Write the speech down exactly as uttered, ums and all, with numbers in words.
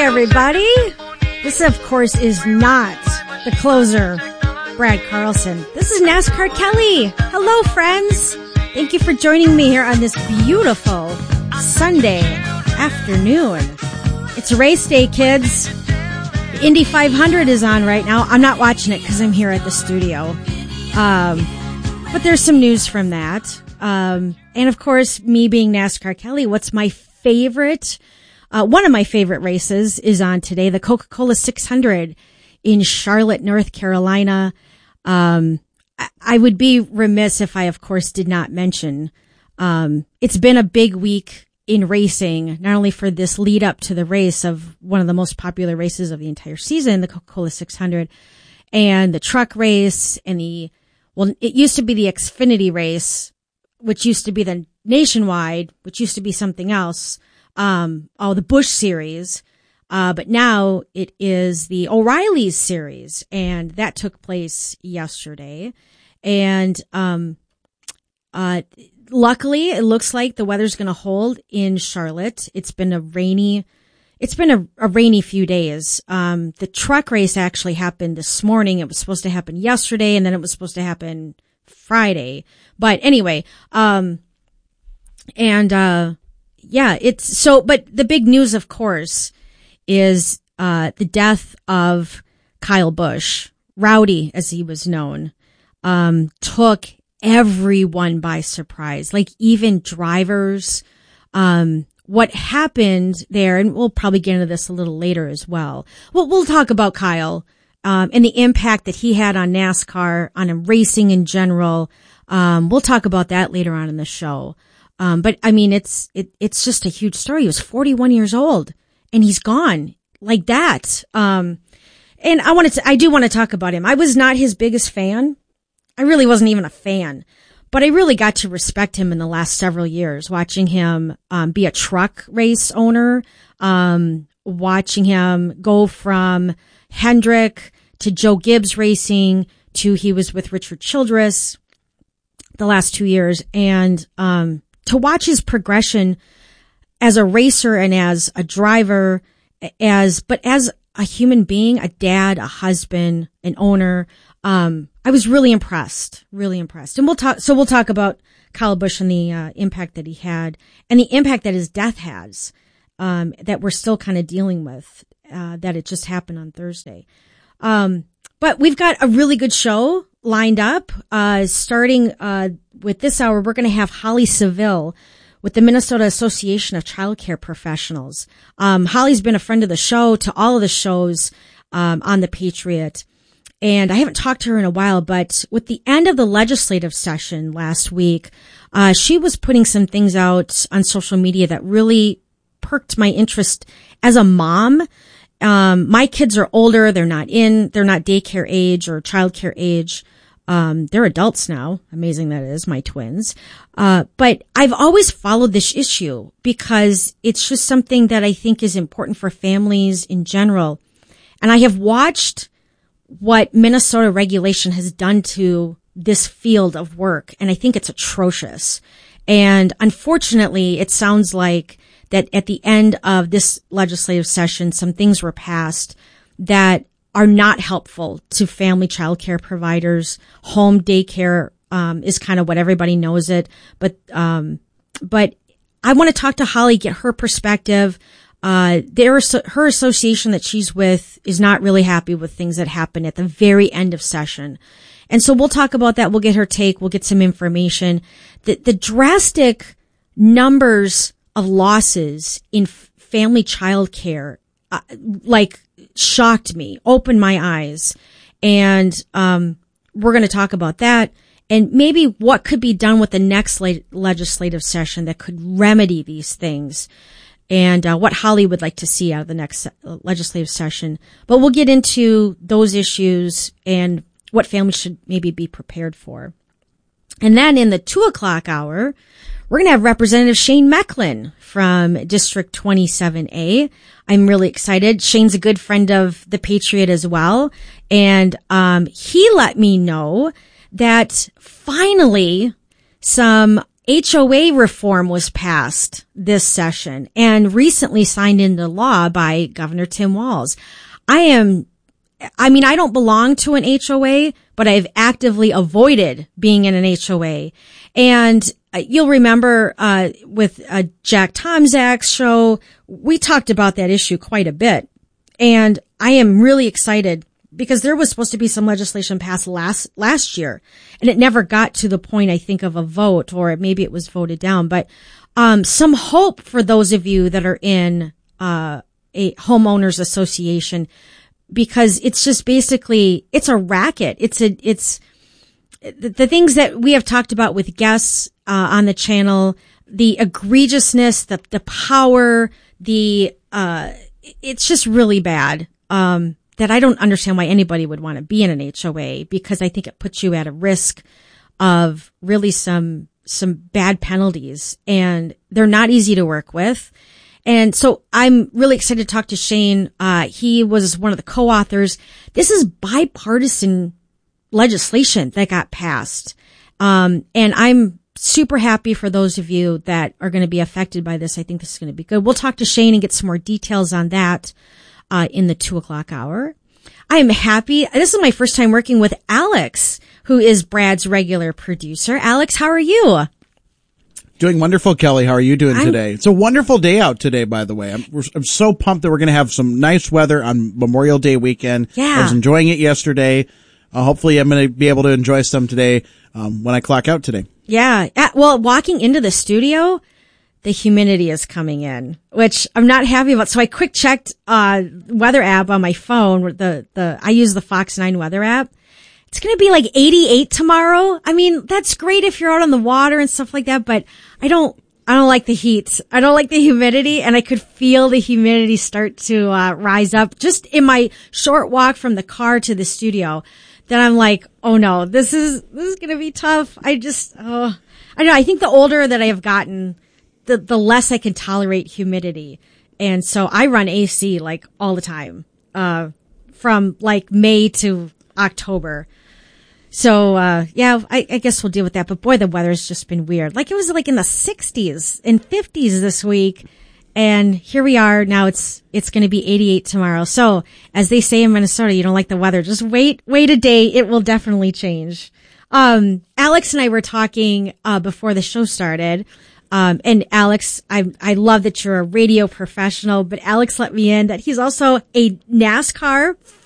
everybody. This, of course, is not the closer, Brad Carlson. This is NASCAR Kelly. Hello, friends. Thank you for joining me here on this beautiful Sunday afternoon. It's race day, kids. The Indy five hundred is on right now. I'm not watching it because I'm here at the studio. Um, but there's some news from that. Um, and of course, me being NASCAR Kelly, what's my favorite, uh, one of my favorite races is on today, the Coca-Cola six hundred in Charlotte, North Carolina. Um, I, I would be remiss if I, of course, did not mention, um, it's been a big week in racing, not only for this lead up to the race of one of the most popular races of the entire season, the Coca-Cola six hundred, and the truck race and the, well, it used to be the Xfinity race, which used to be the Nationwide, which used to be something else. Um, oh, the Busch series. Uh, but now it is the O'Reilly's series, and that took place yesterday. And, um, uh, luckily it looks like the weather's going to hold in Charlotte. It's been a rainy, it's been a, a rainy few days. Um, the truck race actually happened this morning. It was supposed to happen yesterday, and then it was supposed to happen Friday. But anyway, um, and, uh, yeah, it's so, but the big news, of course, is, uh, the death of Kyle Busch. Rowdy, as he was known, um, took everyone by surprise, like even drivers. Um, what happened there, and we'll probably get into this a little later as well. Well, we'll talk about Kyle, um, and the impact that he had on NASCAR, on racing in general. Um, we'll talk about that later on in the show. Um, but I mean, it's, it, it's just a huge story. He was forty-one years old and he's gone like that. Um, and I wanted to, I do want to talk about him. I was not his biggest fan. I really wasn't even a fan, but I really got to respect him in the last several years, watching him, um, be a truck race owner, um, watching him go from Hendrick to Joe Gibbs Racing to he was with Richard Childress the last two years. And, um, to watch his progression as a racer and as a driver, as, but as a human being, a dad, a husband, an owner, um, I was really impressed, really impressed. And we'll talk, so we'll talk about Kyle Busch and the, uh, impact that he had and the impact that his death has, um, that we're still kind of dealing with, uh, that it just happened on Thursday. Um, but we've got a really good show lined up, uh, starting, uh, with this hour. We're going to have Holly Seville with the Minnesota Association of Child Care Professionals. Um, Holly's been a friend of the show, to all of the shows, um, on the Patriot. And I haven't talked to her in a while, but with the end of the legislative session last week, uh, she was putting some things out on social media that really perked my interest as a mom. Um, my kids are older. They're not in, they're not daycare age or childcare age. Um, they're adults now. Amazing that is, my twins. Uh, but I've always followed this issue because it's just something that I think is important for families in general. And I have watched what Minnesota regulation has done to this field of work, and I think it's atrocious. And unfortunately, it sounds like that at the end of this legislative session, some things were passed that are not helpful to family child care providers. Home daycare, um, is kind of what everybody knows it. But, um, but I want to talk to Holly, get her perspective. Uh, their, her association that she's with is not really happy with things that happen at the very end of session. And so we'll talk about that. We'll get her take. We'll get some information. The, the drastic numbers of losses in f- family child care, uh, like, shocked me, opened my eyes. And, um, we're going to talk about that and maybe what could be done with the next le- legislative session that could remedy these things, and, uh, what Holly would like to see out of the next uh, legislative session. But we'll get into those issues and what families should maybe be prepared for. And then in the two o'clock hour, we're going to have Representative Shane Mecklin from District twenty-seven A. I'm really excited. Shane's a good friend of the Patriot as well. And, um, he let me know that finally some H O A reform was passed this session and recently signed into law by Governor Tim Walz. I am, I mean, I don't belong to an H O A, but I've actively avoided being in an H O A. And you'll remember, uh, with uh, Jack Tomczak's show, we talked about that issue quite a bit. And I am really excited because there was supposed to be some legislation passed last, last year, and it never got to the point, I think, of a vote, or maybe it was voted down. But, um, some hope for those of you that are in, uh, a homeowners association, because it's just basically, it's a racket. It's a, it's the, the things that we have talked about with guests, uh, on the channel, the egregiousness, the, the power, the, uh, it's just really bad. Um, that I don't understand why anybody would want to be in an H O A, because I think it puts you at a risk of really some, some bad penalties, and they're not easy to work with. And so I'm really excited to talk to Shane. Uh, he was one of the co-authors. This is bipartisan legislation that got passed. Um, and I'm super happy for those of you that are going to be affected by this. I think this is going to be good. We'll talk to Shane and get some more details on that. Uh, in the two o'clock hour. I am happy. This is my first time working with Alex, who is Brad's regular producer. Alex, how are you? Doing wonderful, Kelly. How are you doing I'm, today? It's a wonderful day out today, by the way. I'm, we're, I'm so pumped that we're going to have some nice weather on Memorial Day weekend. Yeah. I was enjoying it yesterday. Uh, hopefully I'm going to be able to enjoy some today, um, when I clock out today. Yeah. Uh, well, walking into the studio, the humidity is coming in, which I'm not happy about. So I quick checked, uh, weather app on my phone. The, the, I use the Fox nine weather app. It's going to be like eighty-eight tomorrow. I mean, that's great if you're out on the water and stuff like that, but I don't, I don't like the heat. I don't like the humidity, and I could feel the humidity start to, uh, rise up just in my short walk from the car to the studio. Then I'm like, oh no, this is, this is going to be tough. I just, oh, I don't know. I think the older that I have gotten, the, the less I can tolerate humidity. And so I run A C like all the time, uh, from like May to October. So, uh, yeah, I, I guess we'll deal with that. But boy, the weather's just been weird. Like it was like in the sixties and fifties this week. And here we are. Now it's, it's going to be eighty-eight tomorrow. So as they say in Minnesota, you don't like the weather. Just wait, wait a day. It will definitely change. Um, Alex and I were talking, uh, before the show started. Um, and Alex, I, I love that you're a radio professional, but Alex let me in that he's also a NASCAR